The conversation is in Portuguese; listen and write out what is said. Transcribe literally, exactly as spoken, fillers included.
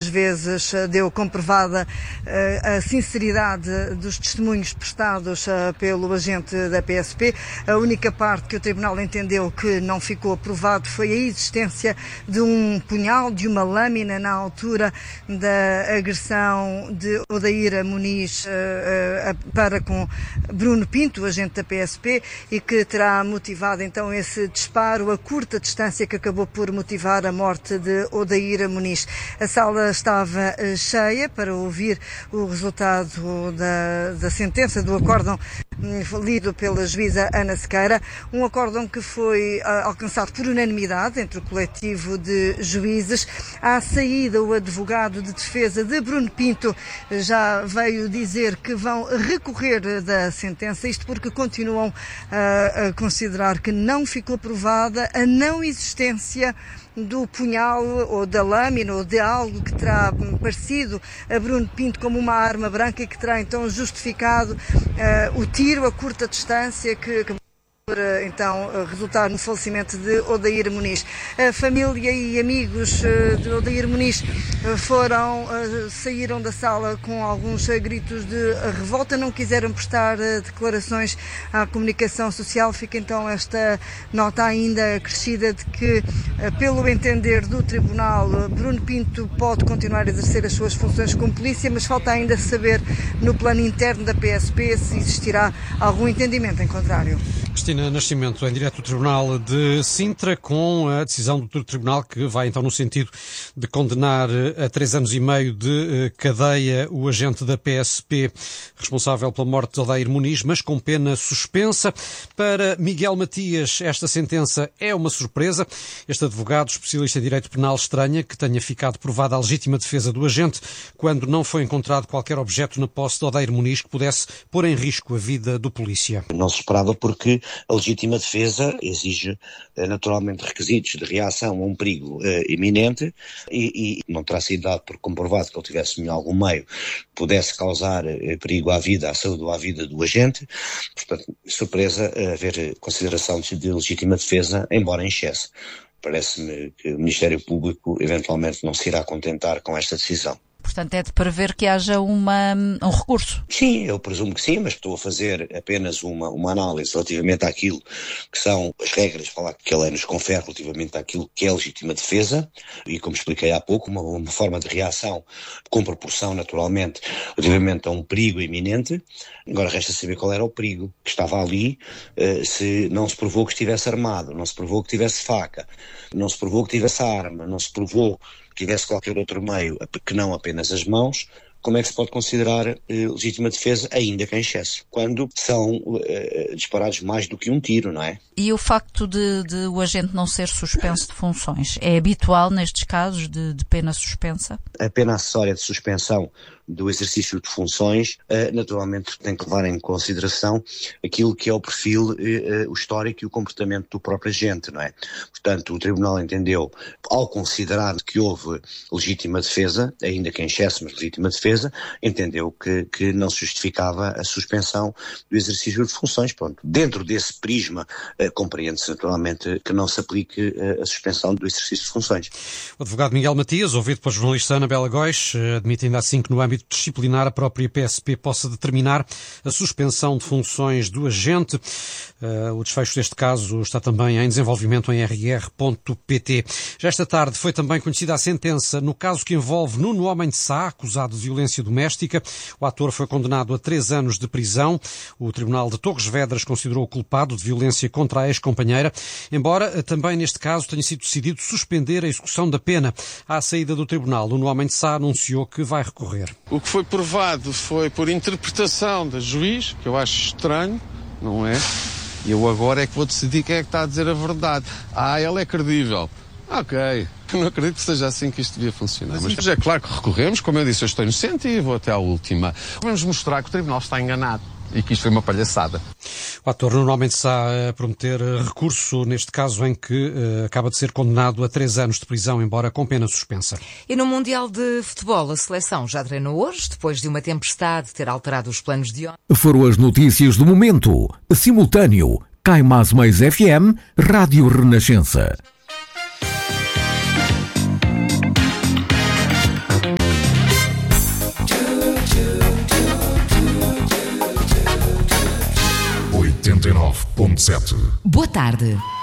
vezes deu comprovada a sinceridade dos testemunhos prestados pelo agente da P S P. A única parte que o Tribunal entendeu que não ficou aprovado foi a existência de um punhal, de uma lâmina na altura da agressão de Odaíra Muniz para com Bruno Pinto, agente da P S P, e que terá motivado então esse disparo a curta distância que acabou por motivar a morte de Odaíra Muniz. A sala estava cheia para ouvir o resultado da, da sentença do acórdão lido pela juíza Ana Sequeira, um acórdão que foi alcançado por unanimidade entre o coletivo de juízes. À saída, o advogado de defesa de Bruno Pinto já veio dizer que vão recorrer da sentença, isto porque continuam a, a considerar que não ficou provada a não existência do punhal ou da lâmina ou de algo que terá parecido a Bruno Pinto como uma arma branca e que terá então justificado uh, o tiro a curta distância que acabou por uh, então uh, resultar no falecimento de Odaíra Muniz. A família e amigos uh, de Odaíra Muniz uh, foram, uh, saíram da sala com alguns uh, gritos de revolta, não quiseram prestar uh, declarações à comunicação social. Fica então esta nota ainda acrescida de que, uh, pelo entender do Tribunal, uh, Bruno Pinto pode continuar a exercer as suas funções como polícia, mas falta ainda saber no plano interno da P S P se existirá algum entendimento em contrário. Cristina Nascimento, em direto do Tribunal de Sintra, com a decisão do Tribunal que vai então no sentido de condenar a três anos e meio de cadeia o agente da P S P responsável pela morte de Odaíra Muniz, mas com pena suspensa. Para Miguel Matias, esta sentença é uma surpresa. Este advogado especialista em direito penal estranha que tenha ficado provada a legítima defesa do agente quando não foi encontrado qualquer objeto na posse de Odaíra Muniz que pudesse pôr em risco a vida do polícia. Não se esperava porque a legítima defesa exige naturalmente requisitos de reação a um perigo eh, iminente e, e não terá sido dado por comprovado que ele tivesse em algum meio pudesse causar eh, perigo à vida, à saúde ou à vida do agente. Portanto, surpresa eh, haver consideração de, de legítima defesa, embora em excesso. Parece-me que o Ministério Público eventualmente não se irá contentar com esta decisão. Portanto, é de prever que haja uma, um recurso. Sim, eu presumo que sim, mas estou a fazer apenas uma, uma análise relativamente àquilo que são as regras, falar que a lei nos confere relativamente àquilo que é legítima defesa e, como expliquei há pouco, uma, uma forma de reação com proporção, naturalmente, relativamente a um perigo iminente. Agora resta saber qual era o perigo que estava ali, se não se provou que estivesse armado, não se provou que tivesse faca, não se provou que tivesse arma, não se provou que tivesse qualquer outro meio que não apenas as mãos. Como é que se pode considerar eh, legítima defesa, ainda que em excesso, quando são eh, disparados mais do que um tiro, não é? E o facto de, de o agente não ser suspenso de funções, é habitual nestes casos de, de pena suspensa? A pena acessória de suspensão do exercício de funções, eh, naturalmente tem que levar em consideração aquilo que é o perfil, eh, o histórico e o comportamento do próprio agente, não é? Portanto, o Tribunal entendeu, ao considerar que houve legítima defesa, ainda que em excesso, mas legítima defesa, entendeu que, que não se justificava a suspensão do exercício de funções. Pronto, dentro desse prisma, eh, compreende-se naturalmente que não se aplique eh, a suspensão do exercício de funções. O advogado Miguel Matias, ouvido pela jornalista Ana Bela Góis, admite ainda assim que no âmbito disciplinar a própria P S P possa determinar a suspensão de funções do agente. Uh, o desfecho deste caso está também em desenvolvimento em r r ponto p t. Já esta tarde foi também conhecida a sentença no caso que envolve Nuno Homem de Sá, acusado de violência doméstica. O ator foi condenado a três anos de prisão. O Tribunal de Torres Vedras considerou-o culpado de violência contra a ex-companheira, embora também neste caso tenha sido decidido suspender a execução da pena. À saída do Tribunal, Nuno Homem de Sá anunciou que vai recorrer. O que foi provado foi por interpretação da juiz, que eu acho estranho, não é? E eu agora é que vou decidir quem é que está a dizer a verdade. Ah, ela é credível. Ok, eu não acredito que seja assim que isto devia funcionar. Mas, Mas é claro que recorremos, como eu disse, eu estou inocente e vou até à última. Vamos mostrar que o Tribunal está enganado e que isto foi uma palhaçada. O ator Nuno Homem de Sá a prometer recurso neste caso em que uh, acaba de ser condenado a três anos de prisão, embora com pena suspensa. E no Mundial de Futebol, a seleção já treinou hoje, depois de uma tempestade ter alterado os planos de ontem. Foram as notícias do momento. Simultâneo, Cai Mais Mais F M, Rádio Renascença. nove ponto sete. Boa tarde.